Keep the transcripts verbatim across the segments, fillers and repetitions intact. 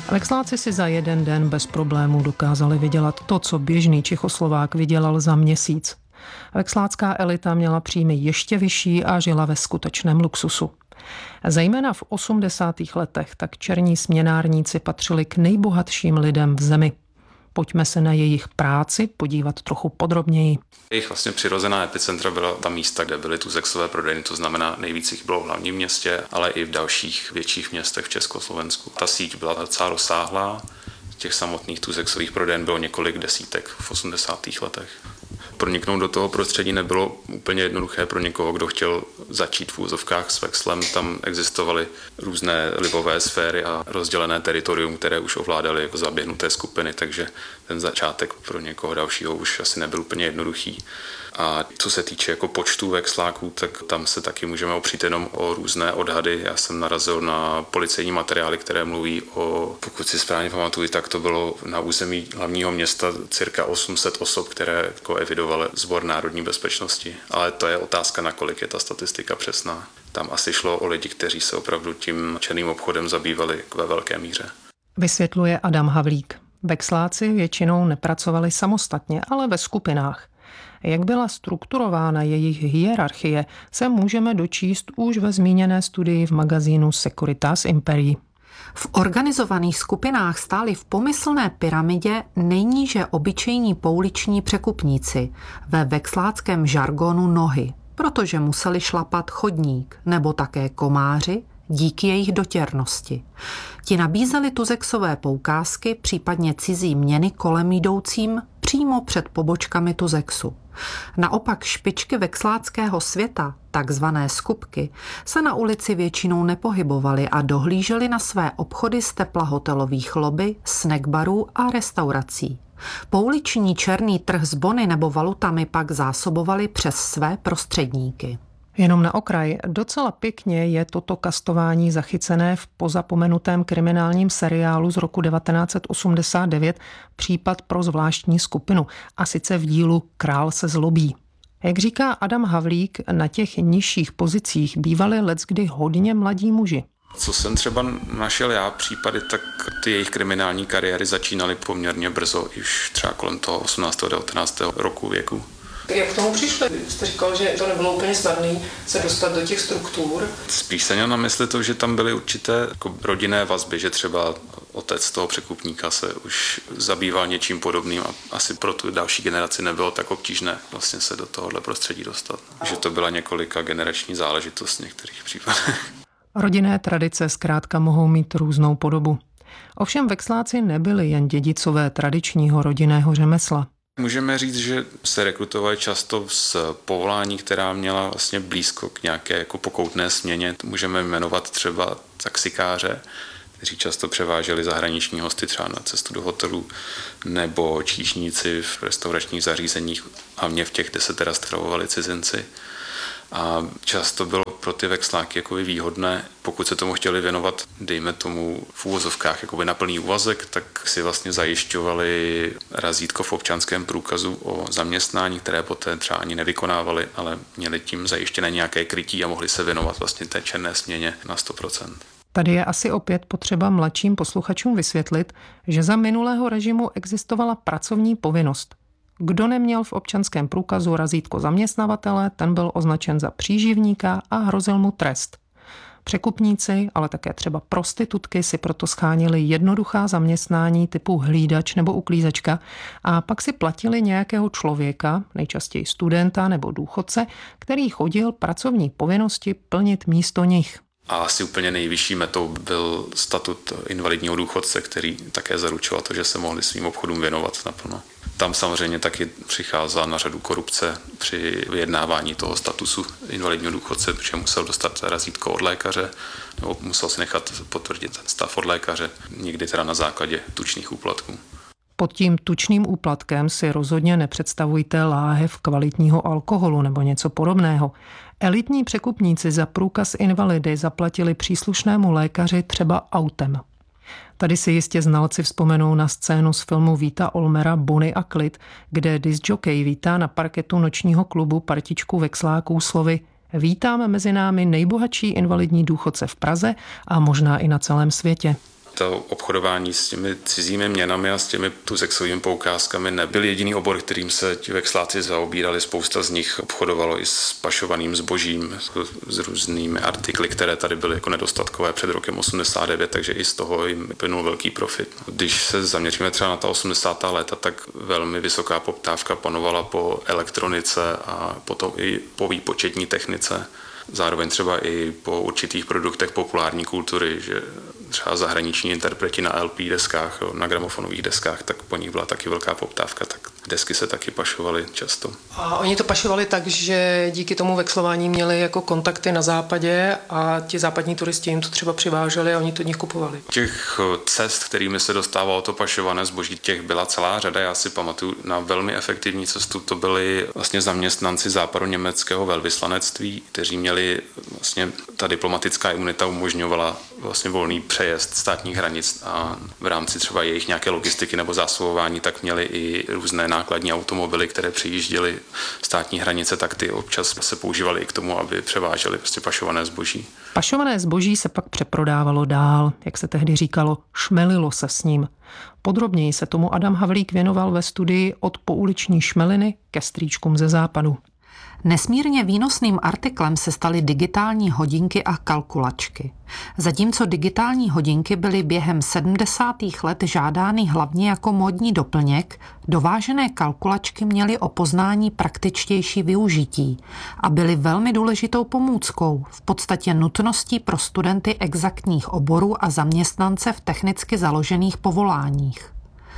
Veksláci si za jeden den bez problémů dokázali vydělat to, co běžný Čechoslovák vydělal za měsíc. Vekslácká elita měla příjmy ještě vyšší a žila ve skutečném luxusu. Zejména v osmdesátých letech tak černí směnárníci patřili k nejbohatším lidem v zemi. Pojďme se na jejich práci podívat trochu podrobněji. Jejich vlastně přirozená epicentra byla ta místa, kde byly tuzeksové prodejny, to znamená nejvíc jich bylo v hlavním městě, ale i v dalších větších městech v Československu. Ta síť byla docela rozsáhlá, těch samotných tuzeksových prodejen bylo několik desítek v osmdesátých letech. Proniknout do toho prostředí nebylo úplně jednoduché pro někoho, kdo chtěl začít v úzovkách s vexlem. Tam existovaly různé libové sféry a rozdělené teritorium, které už ovládaly jako zaběhnuté skupiny, takže ten začátek pro někoho dalšího už asi nebyl úplně jednoduchý. A co se týče jako počtu vexláků, tak tam se taky můžeme opřít jenom o různé odhady. Já jsem narazil na policejní materiály, které mluví o, pokud si správně pamatuju, tak to bylo na území hlavního města cirka osm set osob, které jako evidovaly Sbor národní bezpečnosti. Ale to je otázka, nakolik je ta statistika přesná. Tam asi šlo o lidi, kteří se opravdu tím černým obchodem zabývali ve velké míře. Vysvětluje Adam Havlík. Veksláci většinou nepracovali samostatně, ale ve skupinách. Jak byla strukturována jejich hierarchie, se můžeme dočíst už ve zmíněné studii v magazínu Securitas Imperii. V organizovaných skupinách stáli v pomyslné pyramidě nejníže obyčejní pouliční překupníci, ve veksláckém žargonu nohy, protože museli šlapat chodník, nebo také komáři, díky jejich dotěrnosti. Ti nabízeli tuzeksové poukázky, případně cizí měny kolem jdoucím přímo před pobočkami tuzeksu. Naopak špičky veksláckého světa, takzvané skupky, se na ulici většinou nepohybovaly a dohlížely na své obchody z tepla hotelových lobby, snackbarů a restaurací. Pouliční černý trh s bony nebo valutami pak zásobovali přes své prostředníky. Jenom na okraj, docela pěkně je toto kastování zachycené v pozapomenutém kriminálním seriálu z roku devatenáct set osmdesát devět Případ pro zvláštní skupinu, a sice v dílu Král se zlobí. Jak říká Adam Havlík, na těch nižších pozicích bývali leckdy hodně mladí muži. Co jsem třeba našel já případy, tak ty jejich kriminální kariéry začínaly poměrně brzo, už třeba kolem toho osmnáctého devatenáctého roku věku. Jak k tomu přišli? Jste říkal, že to nebylo úplně snadné se dostat do těch struktur. Spíš jsem měl na mysli to, že tam byly určité jako rodinné vazby, že třeba otec toho překupníka se už zabýval něčím podobným a asi pro tu další generaci nebylo tak obtížné vlastně se do tohohle prostředí dostat. A. Že to byla několika generační záležitost v některých případech. Rodinné tradice zkrátka mohou mít různou podobu. Ovšem veksláci nebyli jen dědicové tradičního rodinného řemesla. Můžeme říct, že se rekrutovali často z povolání, která měla vlastně blízko k nějaké jako pokoutné směně. Můžeme jmenovat třeba taxikáře, kteří často převáželi zahraniční hosty třeba na cestu do hotelu, nebo číšníci v restauračních zařízeních, hlavně v těch, kde se teda stravovali cizinci. A často bylo pro ty veksláky jakoby výhodné, pokud se tomu chtěli věnovat, dejme tomu v úvozovkách jakoby na plný úvazek, tak si vlastně zajišťovali razítko v občanském průkazu o zaměstnání, které poté třeba ani nevykonávali, ale měli tím zajištěné nějaké krytí a mohli se věnovat vlastně té černé směně na sto procent. Tady je asi opět potřeba mladším posluchačům vysvětlit, že za minulého režimu existovala pracovní povinnost. Kdo neměl v občanském průkazu razítko zaměstnavatele, ten byl označen za příživníka a hrozil mu trest. Překupníci, ale také třeba prostitutky si proto schánili jednoduchá zaměstnání typu hlídač nebo uklízečka a pak si platili nějakého člověka, nejčastěji studenta nebo důchodce, který chodil pracovní povinnosti plnit místo nich. A asi úplně nejvyšší metou byl statut invalidního důchodce, který také zaručoval to, že se mohli svým obchodům věnovat naplno. Tam samozřejmě taky přicházela na řadu korupce při vyjednávání toho statusu invalidního důchodce, protože musel dostat razítko od lékaře, nebo musel si nechat potvrdit ten stav od lékaře, někdy teda na základě tučných úplatků. Pod tím tučným úplatkem si rozhodně nepředstavujte láhev kvalitního alkoholu nebo něco podobného. Elitní překupníci za průkaz invalidy zaplatili příslušnému lékaři třeba autem. Tady si jistě znalci vzpomenou na scénu z filmu Víta Olmera Bonnie a klid, kde discjockey vítá na parketu nočního klubu partičku veksláků slovy: Vítám mezi námi nejbohatší invalidní důchodce v Praze a možná i na celém světě. To obchodování s těmi cizími měnami a s těmi tuzexovými poukázkami nebyl jediný obor, kterým se ti veksláci zaobírali. Spousta z nich obchodovalo i s pašovaným zbožím, s různými artikly, které tady byly jako nedostatkové před rokem osmdesát devět, takže i z toho jim plynul velký profit. Když se zaměříme třeba na ta osmdesátá léta, tak velmi vysoká poptávka panovala po elektronice a potom i po výpočetní technice. Zároveň třeba i po určitých produktech populární kultury, že třeba zahraniční interpreti na el pé deskách, na gramofonových deskách, tak po nich byla taky velká poptávka, tak desky se taky pašovaly často. A oni to pašovali tak, že díky tomu vekslování měli jako kontakty na západě a ti západní turisti jim to třeba přiváželi a oni to od nich kupovali. Těch cest, kterými se dostávalo to pašované zboží, těch byla celá řada. Já si pamatuju na velmi efektivní cestu, to byli vlastně zaměstnanci západoněmeckého velvyslanectví, kteří měli vlastně, ta diplomatická imunita umožňovala vlastně volný přejezd státních hranic a v rámci třeba jejich nějaké logistiky nebo zásobování, tak měli i různé nákladní automobily, které přijížděly státní hranice, tak ty občas se používaly i k tomu, aby převážely prostě pašované zboží. Pašované zboží se pak přeprodávalo dál, jak se tehdy říkalo, šmelilo se s ním. Podrobněji se tomu Adam Havlík věnoval ve studii Od pouliční šmeliny ke strýčkům ze západu. Nesmírně výnosným artiklem se staly digitální hodinky a kalkulačky. Zatímco digitální hodinky byly během sedmdesátých let žádány hlavně jako módní doplněk, dovážené kalkulačky měly o poznání praktičtější využití a byly velmi důležitou pomůckou, v podstatě nutností pro studenty exaktních oborů a zaměstnance v technicky založených povoláních.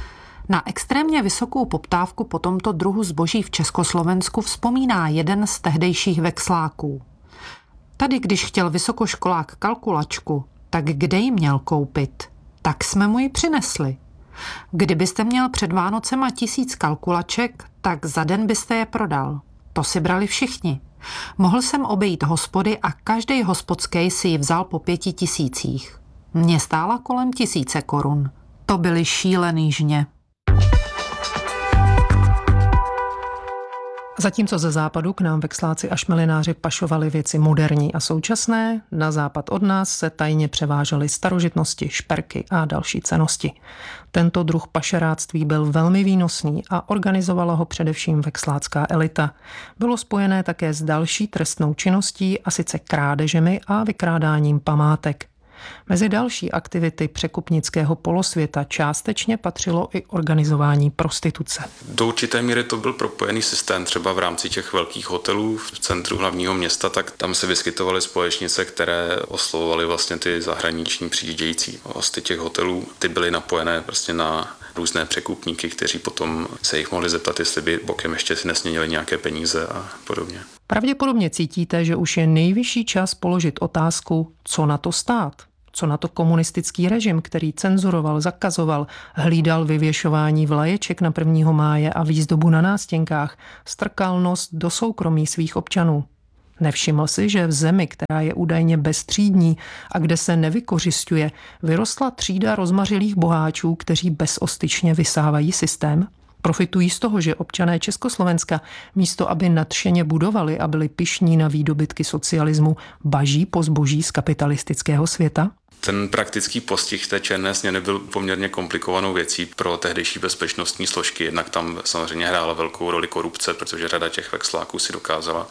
Na extrémně vysokou poptávku po tomto druhu zboží v Československu vzpomíná jeden z tehdejších veksláků. Tady, když chtěl vysokoškolák kalkulačku, tak kde ji měl koupit? Tak jsme mu ji přinesli. Kdybyste měl před Vánocema tisíc kalkulaček, tak za den byste je prodal. To si brali všichni. Mohl jsem obejít hospody a každý hospodský si ji vzal po pěti tisících. Mně stála kolem tisíce korun. To byly šílený žně. Zatímco ze západu k nám veksláci a šmelináři pašovali věci moderní a současné, na západ od nás se tajně převážely starožitnosti, šperky a další cennosti. Tento druh pašeráctví byl velmi výnosný a organizovala ho především vekslácká elita. Bylo spojené také s další trestnou činností, a sice krádežemi a vykrádáním památek. Mezi další aktivity překupnického polosvěta částečně patřilo i organizování prostituce. Do určité míry to byl propojený systém, třeba v rámci těch velkých hotelů v centru hlavního města, tak tam se vyskytovaly společnice, které oslovovaly vlastně ty zahraniční přijíždějící hosty těch hotelů. Ty byly napojené prostě na různé překupníky, kteří potom se jich mohli zeptat, jestli by bokem ještě si nesměnili nějaké peníze a podobně. Pravděpodobně cítíte, že už je nejvyšší čas položit otázku, co na to stát. Co na to komunistický režim, který cenzuroval, zakazoval, hlídal vyvěšování vlaječek na prvního máje a výzdobu na nástěnkách, strkal nos do soukromí svých občanů. Nevšiml si, že v zemi, která je údajně beztřídní a kde se nevykořisťuje, vyrostla třída rozmařilých boháčů, kteří bezostyčně vysávají systém? Profitují z toho, že občané Československa místo, aby nadšeně budovali a byli pyšní na výdobytky socialismu, baží po zboží z kapitalistického světa? Ten praktický postih té černé směny byl poměrně komplikovanou věcí pro tehdejší bezpečnostní složky. Jednak tam samozřejmě hrála velkou roli korupce, protože řada těch veksláků si dokázala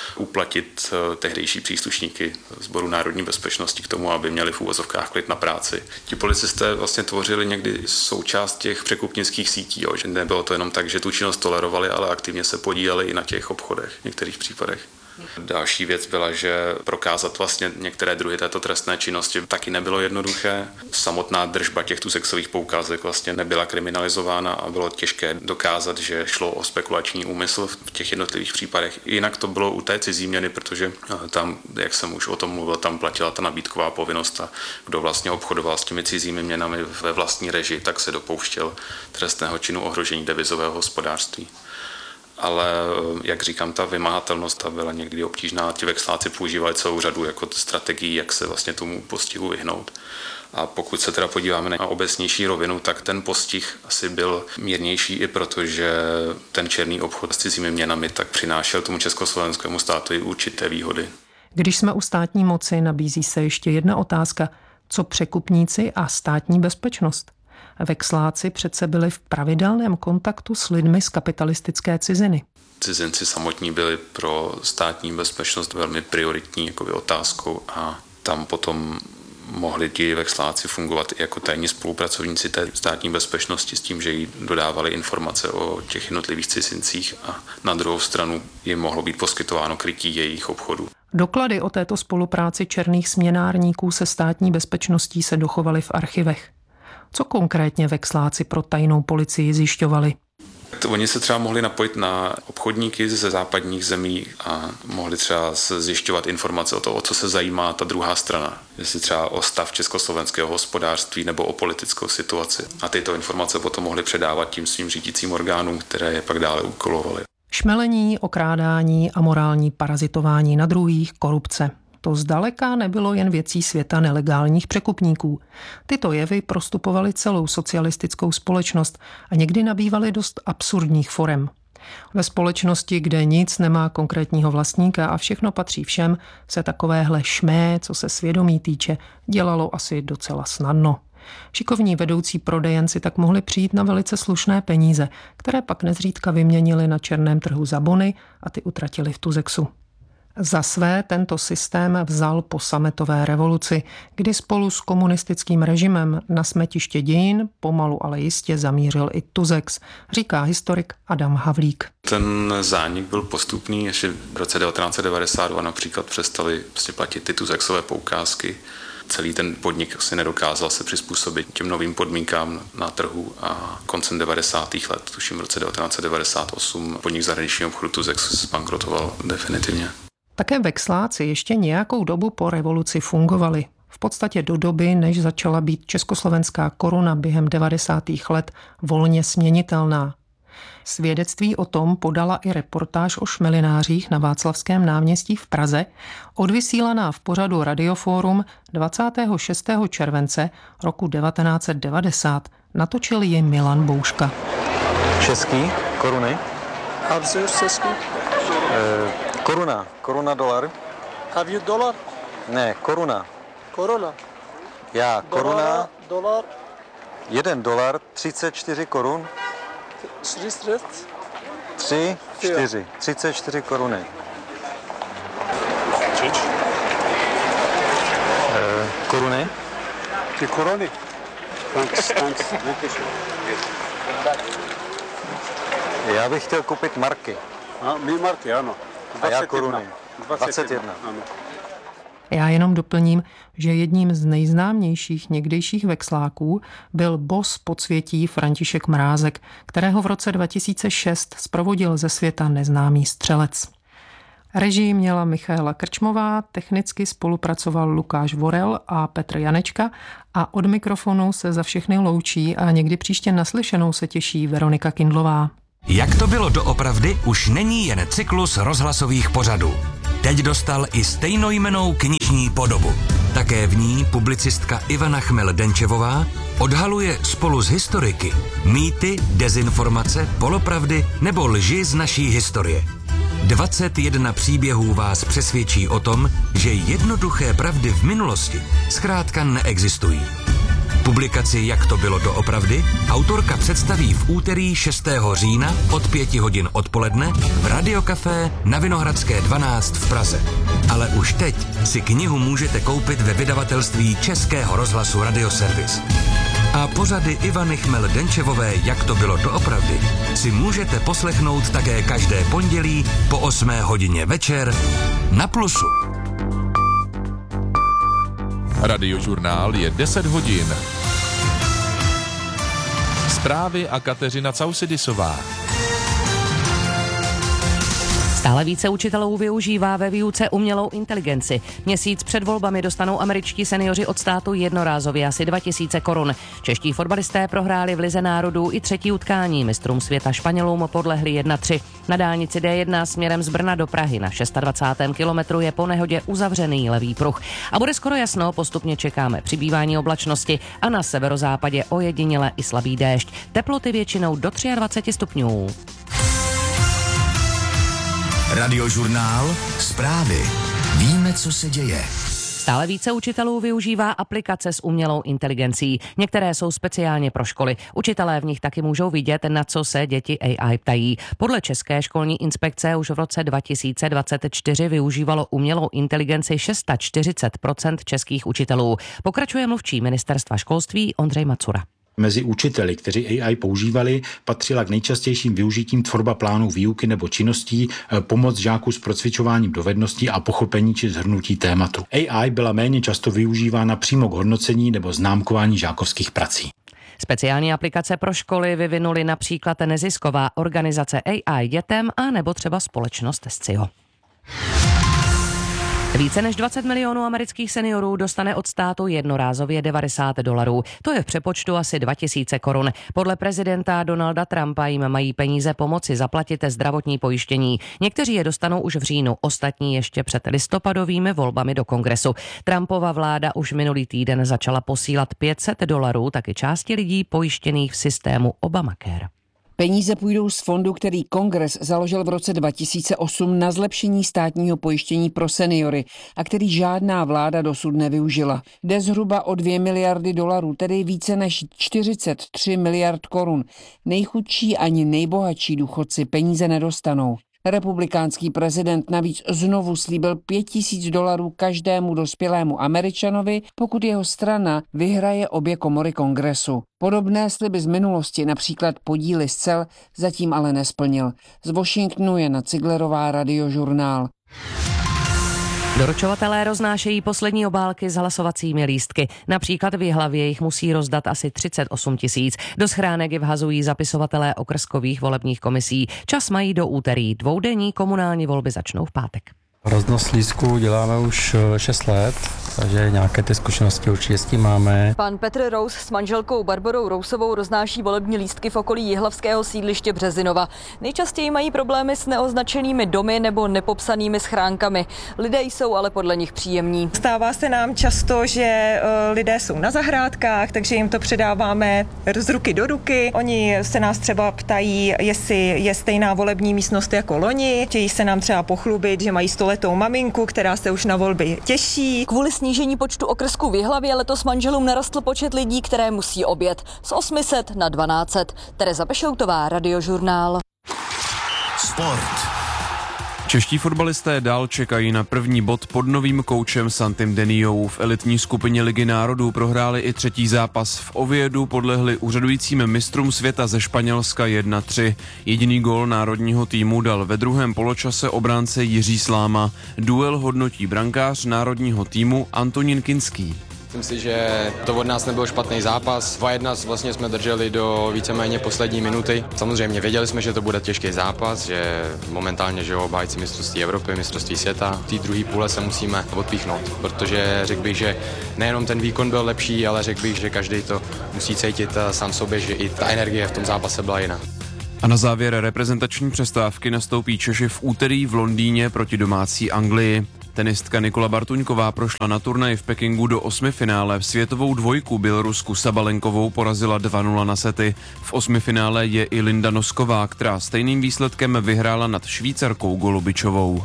uplatit tehdejší příslušníky Sboru národní bezpečnosti k tomu, aby měli v úvozovkách klid na práci. Ti policisté vlastně tvořili někdy součást těch překupnických sítí. Jo. Že nebylo to jenom tak, že tu činnost tolerovali, ale aktivně se podíleli i na těch obchodech v některých případech. Další věc byla, že prokázat vlastně některé druhy této trestné činnosti taky nebylo jednoduché. Samotná držba těchto sexových poukázek vlastně nebyla kriminalizována a bylo těžké dokázat, že šlo o spekulační úmysl v těch jednotlivých případech. Jinak to bylo u té cizí měny, protože tam, jak jsem už o tom mluvil, tam platila ta nabídková povinnost a kdo vlastně obchodoval s těmi cizími měnami ve vlastní režii, tak se dopouštěl trestného činu ohrožení devizového hospodářství. Ale, jak říkám, ta vymahatelnost ta byla někdy obtížná. Ti veksláci používali celou řadu jako strategií, jak se vlastně tomu postihu vyhnout. A pokud se teda podíváme na obecnější rovinu, tak ten postih asi byl mírnější i proto, že ten černý obchod s cizími měnami tak přinášel tomu československému státu i určité výhody. Když jsme u státní moci, nabízí se ještě jedna otázka. Co překupníci a státní bezpečnost? Veksláci přece byli v pravidelném kontaktu s lidmi z kapitalistické ciziny. Cizinci samotní byli pro státní bezpečnost velmi prioritní jakoby otázkou a tam potom mohli ti veksláci fungovat i jako tajní spolupracovníci té státní bezpečnosti s tím, že jí dodávali informace o těch jednotlivých cizincích a na druhou stranu jim mohlo být poskytováno krytí jejich obchodů. Doklady o této spolupráci černých směnárníků se státní bezpečností se dochovaly v archivech. Co konkrétně veksláci pro tajnou policii zjišťovali? Oni se třeba mohli napojit na obchodníky ze západních zemí a mohli třeba zjišťovat informace o to, o co se zajímá ta druhá strana. Jestli třeba o stav československého hospodářství nebo o politickou situaci. A tyto informace potom mohli předávat tím svým řídícím orgánům, které je pak dále úkolovaly. Šmelení, okrádání a morální parazitování na druhých, korupce. To zdaleka nebylo jen věcí světa nelegálních překupníků. Tyto jevy prostupovaly celou socialistickou společnost a někdy nabývaly dost absurdních forem. Ve společnosti, kde nic nemá konkrétního vlastníka a všechno patří všem, se takovéhle šmé, co se svědomí týče, dělalo asi docela snadno. Šikovní vedoucí prodejenci tak mohli přijít na velice slušné peníze, které pak nezřídka vyměnili na černém trhu za bony a ty utratili v Tuzexu. Za své tento systém vzal po sametové revoluci, kdy spolu s komunistickým režimem na smetiště dějin pomalu ale jistě zamířil i Tuzex, říká historik Adam Havlík. Ten zánik byl postupný, ještě v roce devatenáct set devadesát dva například přestali prostě platit ty Tuzexové poukázky. Celý ten podnik si nedokázal se přizpůsobit těm novým podmínkám na trhu a koncem devadesátých let, tuším v roce devatenáct set devadesát osm, podnik zahraničního obchodu Tuzex zbankrotoval definitivně. Také veksláci ještě nějakou dobu po revoluci fungovali. V podstatě do doby, než začala být československá koruna během devadesátých let volně směnitelná. Svědectví o tom podala i reportáž o šmelinářích na Václavském náměstí v Praze, odvysílaná v pořadu Radioforum dvacátého šestého července roku devatenáct set devadesát. Natočil ji Milan Bouška. Český koruny? Have you český? E, koruna, koruna dolar. Have you dollar? Ne, koruna. Koruna. Já, koruna. Dolar. Jeden dolar, třicet čtyři korun. třicet. Tři, čtyři, třicet čtyři koruny. Čič? E, koruny? Ty koruny. Thanks, thanks. Já bych chtěl koupit marky. A my marky, ano. A já koruny. dvacet jedna. Ano. Já jenom doplním, že jedním z nejznámějších někdejších veksláků byl boss podsvětí František Mrázek, kterého v roce dva tisíce šest zprovodil ze světa neznámý střelec. Režii měla Michaela Krčmová, technicky spolupracoval Lukáš Vorel a Petr Janečka a od mikrofonu se za všechny loučí a někdy příště naslyšenou se těší Veronika Kindlová. Jak to bylo doopravdy, už není jen cyklus rozhlasových pořadů. Teď dostal i stejnojmennou knižní podobu. Také v ní publicistka Ivana Chmel-Denčevová odhaluje spolu s historiky mýty, dezinformace, polopravdy nebo lži z naší historie. dvacet jedna příběhů vás přesvědčí o tom, že jednoduché pravdy v minulosti zkrátka neexistují. Publikaci Jak to bylo doopravdy autorka představí v úterý šestého října od pěti hodin odpoledne v Radiokafé na Vinohradské dvanáct v Praze. Ale už teď si knihu můžete koupit ve vydavatelství Českého rozhlasu Radioservis. A pořady Ivany Chmel-Denčevové Jak to bylo doopravdy si můžete poslechnout také každé pondělí po osmé hodině večer na Plusu. Radiožurnál je deset hodin. Zprávy a Kateřina Causidisová. Stále více učitelů využívá ve výuce umělou inteligenci. Měsíc před volbami dostanou američtí seniori od státu jednorázově asi dva tisíce korun. Čeští fotbalisté prohráli v Lize národů i třetí utkání. Mistrům světa Španělům podlehli jedna tři. Na dálnici D jedna směrem z Brna do Prahy na dvacátém šestém kilometru je po nehodě uzavřený levý pruh. A bude skoro jasno, postupně čekáme přibývání oblačnosti a na severozápadě ojediněle i slabý déšť. Teploty většinou do dvacet tři stupňů. Radiožurnál. Zprávy. Víme, co se děje. Stále více učitelů využívá aplikace s umělou inteligencí. Některé jsou speciálně pro školy. Učitelé v nich taky můžou vidět, na co se děti A I ptají. Podle České školní inspekce už v roce dva tisíce dvacet čtyři využívalo umělou inteligenci čtyřicet šest procent českých učitelů. Pokračuje mluvčí ministerstva školství Ondřej Macura. Mezi učiteli, kteří A I používali, patřila k nejčastějším využitím tvorba plánů výuky nebo činností, pomoc žáků s procvičováním dovedností a pochopení či shrnutí tématu. A I byla méně často využívána přímo k hodnocení nebo známkování žákovských prací. Speciální aplikace pro školy vyvinuli například nezisková organizace A I dětem a nebo třeba společnost Scio. Více než dvacet milionů amerických seniorů dostane od státu jednorázově devadesát dolarů. To je v přepočtu asi dva tisíce korun. Podle prezidenta Donalda Trumpa jim mají peníze pomoci zaplatit zdravotní pojištění. Někteří je dostanou už v říjnu, ostatní ještě před listopadovými volbami do kongresu. Trumpova vláda už minulý týden začala posílat pět set dolarů taky části lidí pojištěných v systému Obamacare. Peníze půjdou z fondu, který Kongres založil v roce dva tisíce osm na zlepšení státního pojištění pro seniory a který žádná vláda dosud nevyužila. Jde zhruba o dvě miliardy dolarů, tedy více než čtyřicet tři miliard korun. Nejchudší ani nejbohatší důchodci peníze nedostanou. Republikánský prezident navíc znovu slíbil pět tisíc dolarů každému dospělému Američanovi, pokud jeho strana vyhraje obě komory kongresu. Podobné sliby z minulosti, například podíly z cel, zatím ale nesplnil. Z Washingtonu je Jana Ciglerová, Radiožurnál. Doručovatelé roznášejí poslední obálky s hlasovacími lístky. Například v Jihlavě jich musí rozdat asi třicet osm tisíc. Do schránek je vhazují zapisovatelé okrskových volebních komisí. Čas mají do úterý. Dvoudenní komunální volby začnou v pátek. Roznos lístků děláme už šest let, takže nějaké ty zkušenosti určitě s tím máme. Pan Petr Rous s manželkou Barborou Rousovou roznáší volební lístky v okolí jihlavského sídliště Březinova. Nejčastěji mají problémy s neoznačenými domy nebo nepopsanými schránkami. Lidé jsou ale podle nich příjemní. Stává se nám často, že lidé jsou na zahrádkách, takže jim to předáváme z ruky do ruky. Oni se nás třeba ptají, jestli je stejná volební místnost jako loni. Chtějí se nám třeba pochlubit, že mají sto letou maminku, která se už na volby těší. Kvůli snížení počtu okrsků v Jihlavě letos manželům narostl počet lidí, které musí obět. Z osm set na dvanáct set. Tereza Pešoutová, Radiožurnál. Sport. Čeští fotbalisté dál čekají na první bod pod novým koučem Santim Deniou. V elitní skupině Ligy národů prohráli i třetí zápas. V Oviedu podlehli úřadujícím mistrům světa ze Španělska jedna tři. Jediný gól národního týmu dal ve druhém poločase obránce Jiří Sláma. Duel hodnotí brankář národního týmu Antonín Kinský. Myslím si, že to od nás nebyl špatný zápas. dva jedna vlastně jsme drželi do víceméně poslední minuty. Samozřejmě věděli jsme, že to bude těžký zápas, že momentálně že obhájci mistrovství Evropy, mistrovství světa. V té druhé půle se musíme odpíchnout, protože řekl bych, že nejenom ten výkon byl lepší, ale řekl bych, že každý to musí cítit sám sobě, že i ta energie v tom zápase byla jiná. A na závěr reprezentační přestávky nastoupí Češi v úterý v Londýně proti domácí Anglii. Tenistka Nikola Bartuňková prošla na turnaj v Pekingu do osmifinále. V světovou dvojku Bělorusku Sabalenkovou porazila dva nula na sety. V osmifinále je i Linda Nosková, která stejným výsledkem vyhrála nad Švýcarkou Golubičovou.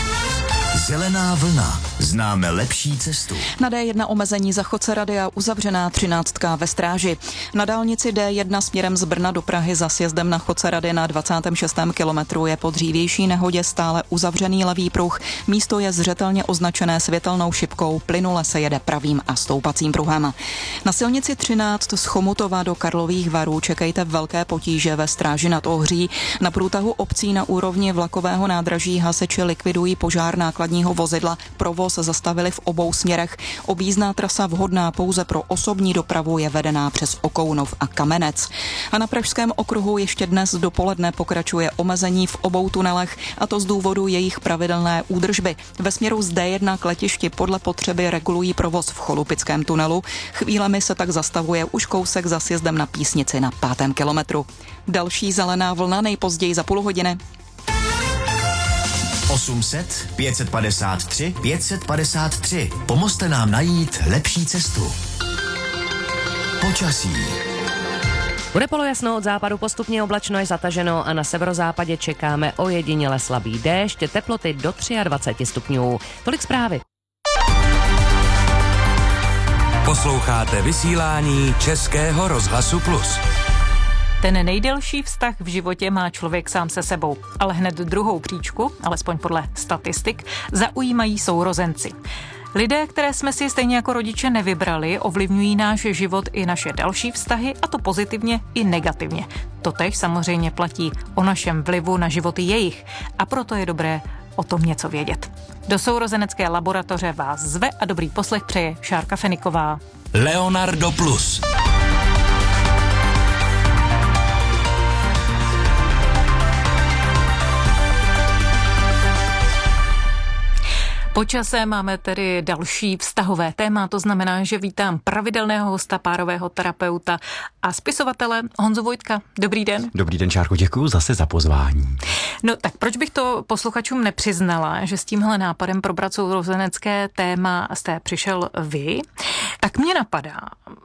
Zelená vlna. Známe lepší cestu. Na D jedna omezení za chodce radia uzavřená třináctka ve Stráži. Na dálnici D jedna směrem z Brna do Prahy za sjezdem na chodce rady na dvacátém šestém kilometru je po dřívější nehodě stále uzavřený levý pruh. Místo je zřetelně označené světelnou šipkou, plynule se jede pravým a stoupacím pruhem. Na silnici třináct z Chomutova do Karlových Varů čekejte velké potíže ve Stráži nad Ohří. Na průtahu obcí na úrovni vlakového nádraží hasiči likvidují požár nákladního vozidla. Provoz zastavili v obou směrech. Objízdná trasa vhodná pouze pro osobní dopravu je vedená přes Okounov a Kamenec. A na Pražském okruhu ještě dnes dopoledne pokračuje omezení v obou tunelech, a to z důvodu jejich pravidelné údržby. Ve směru z D jedna k letišti podle potřeby regulují provoz v Cholupickém tunelu. Chvílemi se tak zastavuje už kousek za sjezdem na Písnici na pátém kilometru. Další zelená vlna nejpozději za půl hodiny. osm set, pět set padesát tři, pět set padesát tři. Pomozte nám najít lepší cestu. Počasí. Bude polojasno, od západu postupně oblačno je zataženo a na severozápadě čekáme ojediněle slabý déšť, teploty do dvacet tři stupňů. Tolik zprávy. Posloucháte vysílání Českého rozhlasu Plus. Ten nejdelší vztah v životě má člověk sám se sebou, ale hned druhou příčku, alespoň podle statistik, zaujímají sourozenci. Lidé, které jsme si stejně jako rodiče nevybrali, ovlivňují náš život i naše další vztahy, a to pozitivně i negativně. Totéž samozřejmě platí o našem vlivu na životy jejich, a proto je dobré o tom něco vědět. Do sourozenecké laboratoře vás zve a dobrý poslech přeje Šárka Feniková. Leonardo Plus. Po čase máme tedy další vztahové téma, to znamená, že vítám pravidelného hosta, párového terapeuta a spisovatele Honzu Vojtka. Dobrý den. Dobrý den, Šárko, děkuji zase za pozvání. No tak proč bych to posluchačům nepřiznala, že s tímhle nápadem probrat sourozenecké téma jste přišel vy, tak mě napadá,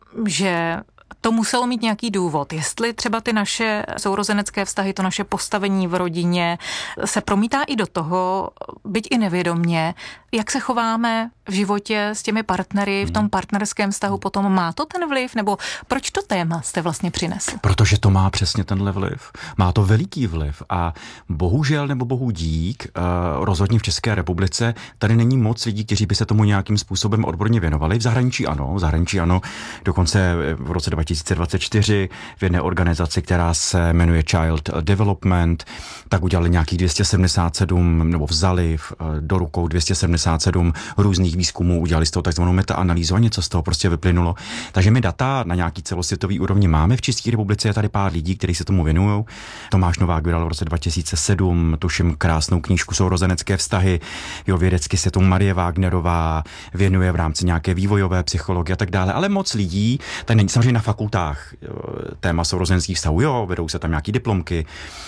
že to muselo mít nějaký důvod. Jestli třeba ty naše sourozenecké vztahy, to naše postavení v rodině se promítá i do toho, byť i nevědomně, jak se chováme v životě s těmi partnery, v tom partnerském vztahu potom. Má to ten vliv? Nebo proč to téma jste vlastně přinesl? Protože to má přesně tenhle vliv. Má to veliký vliv a bohužel nebo bohu dík, rozhodně v České republice tady není moc lidí, kteří by se tomu nějakým způsobem odborně věnovali. V zahraničí ano, v zahraničí ano, dokonce v roce dva tisíce dvacet čtyři v jedné organizaci, která se jmenuje Child Development, tak udělali nějakých dvě stě sedmdesát sedm, nebo vzali do rukou dvě stě sedmdesát sedm různých výzkumů, udělali z toho takzvanou metaanalýzu a něco z toho prostě vyplynulo. Takže my data na nějaký celosvětový úrovni máme v České republice, je tady pár lidí, kteří se tomu věnují. Tomáš Novák vydal v roce dva tisíce sedm, tuším, krásnou knížku Sourozenecké vztahy, jo, vědecky se tomu Marie Wagnerová věnuje v rámci nějaké vývojové psychologie a tak dále, ale moc lidí, tady není samozřejmě na fakultách téma sourozeneckých vztahů, jo, vedou se tam nějaký diplomky,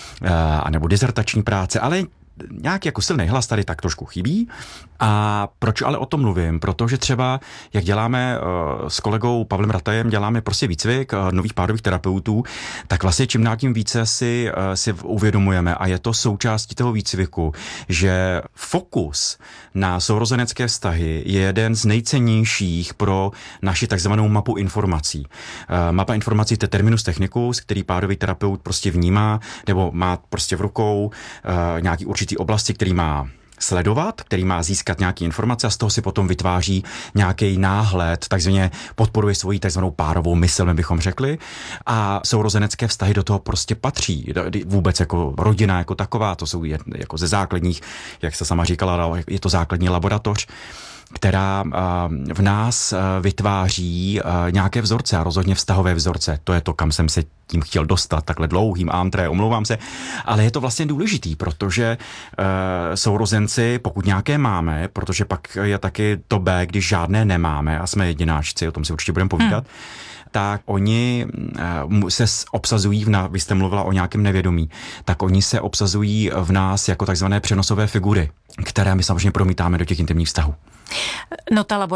anebo dizertační práce, ale nějaký jako silný hlas tady tak trošku chybí. A proč ale o tom mluvím? Protože třeba, jak děláme uh, s kolegou Pavlem Ratajem, děláme prostě výcvik uh, nových párových terapeutů, tak vlastně čím dál tím více si, uh, si uvědomujeme a je to součástí toho výcviku, že fokus na sourozenecké vztahy je jeden z nejcennějších pro naši takzvanou mapu informací. Uh, mapa informací, to je terminus technicus, který párový terapeut prostě vnímá, nebo má prostě v rukou uh, nějaký určitý oblasti, který má sledovat, který má získat nějaké informace a z toho si potom vytváří nějaký náhled, takzvaně podporuje svoji takzvanou párovou mysl, my bychom řekli. A sourozenecké vztahy do toho prostě patří. Vůbec jako rodina jako taková, to jsou jako ze základních, jak se sama říkala, je to základní laboratoř, která v nás vytváří nějaké vzorce a rozhodně vztahové vzorce. To je to, kam jsem se tím chtěl dostat, takhle dlouhým antré, omlouvám se, ale je to vlastně důležitý, protože sourozenci, pokud nějaké máme, protože pak je taky to B, když žádné nemáme a jsme jedináčci, o tom si určitě budeme povídat, hmm. tak oni se obsazují, v nás, vy jste mluvila o nějakém nevědomí, tak oni se obsazují v nás jako takzvané přenosové figury, které my samozřejmě promítáme do těch intimních vztahů. No ta